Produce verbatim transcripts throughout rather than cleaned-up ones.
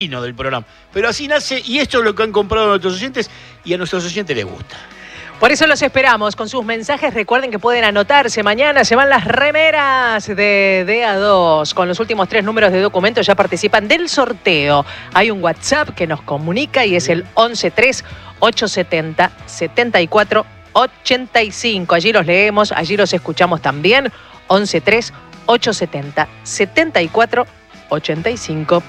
del programa. Pero así nace, y esto es lo que han comprado nuestros oyentes, y a nuestros oyentes les gusta. Por eso los esperamos con sus mensajes. Recuerden que pueden anotarse. Mañana se van las remeras de D A dos. Con los últimos tres números de documento ya participan del sorteo. Hay un WhatsApp que nos comunica y es el once tres ochocientos setenta setenta y cuatro ochenta y cinco. Allí los leemos, allí los escuchamos también. once tres ochocientos setenta setenta y cuatro ochenta y cinco.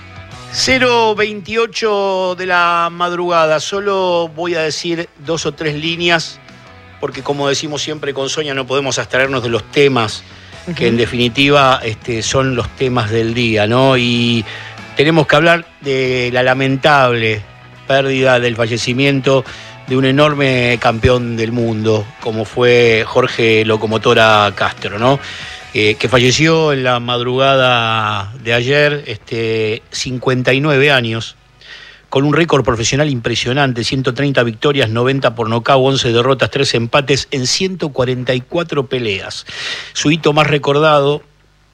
cero veintiocho de la madrugada, solo voy a decir dos o tres líneas, porque como decimos siempre con Sonia, no podemos abstraernos de los temas, uh-huh. que en definitiva este, son los temas del día, ¿no? Y tenemos que hablar de la lamentable pérdida del fallecimiento de un enorme campeón del mundo, como fue Jorge Locomotora Castro, ¿no? Eh, que falleció en la madrugada de ayer, este, cincuenta y nueve años, con un récord profesional impresionante, ciento treinta victorias, noventa por nocaut, once derrotas, tres empates en ciento cuarenta y cuatro peleas. Su hito más recordado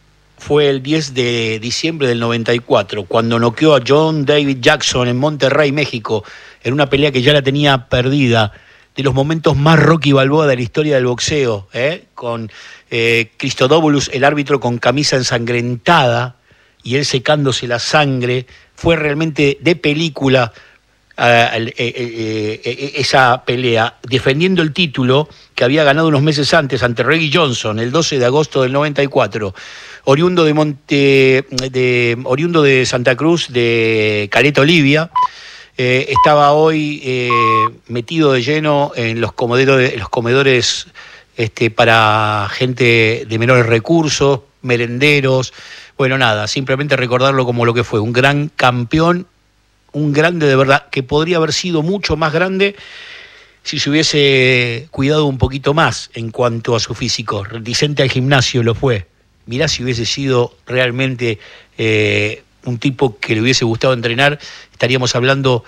fue el diez de diciembre del noventa y cuatro, cuando noqueó a John David Jackson en Monterrey, México, en una pelea que ya la tenía perdida, de los momentos más Rocky Balboa de la historia del boxeo, ¿eh? con eh, Christodoulos, el árbitro con camisa ensangrentada, y él secándose la sangre. Fue realmente de película eh, eh, eh, eh, esa pelea, defendiendo el título que había ganado unos meses antes ante Reggie Johnson, el doce de agosto del noventa y cuatro. Oriundo de, Monte, de, oriundo de Santa Cruz, de Caleta Olivia. Eh, estaba hoy eh, metido de lleno en los comedores, los comedores este, para gente de menores recursos, merenderos. Bueno, nada, simplemente recordarlo como lo que fue, un gran campeón, un grande de verdad, que podría haber sido mucho más grande si se hubiese cuidado un poquito más en cuanto a su físico. Reticente al gimnasio lo fue. Mirá si hubiese sido realmente Eh, un tipo que le hubiese gustado entrenar, estaríamos hablando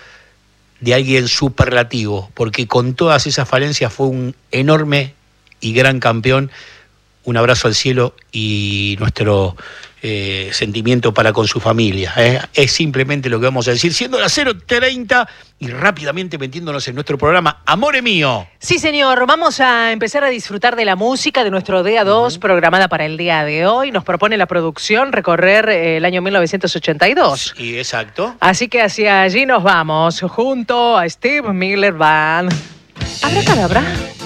de alguien superlativo, porque con todas esas falencias fue un enorme y gran campeón. Un abrazo al cielo y nuestro eh, sentimiento para con su familia. ¿eh? Es simplemente lo que vamos a decir, siendo las cero treinta y rápidamente metiéndonos en nuestro programa Amore Mío. Sí, señor, vamos a empezar a disfrutar de la música de nuestro D A dos, uh-huh. programada para el día de hoy. Nos propone la producción recorrer eh, el año mil novecientos ochenta y dos. Sí, exacto. Así que hacia allí nos vamos, junto a Steve Miller Band. ¿Abracadabra?